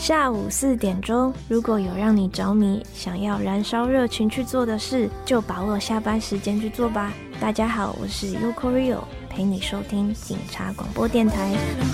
下午4点钟，如果有让你着迷，想要燃烧热情去做的事，就把握下班时间去做吧。大家好，我是 Yoko Rio， 陪你收听警察广播电台。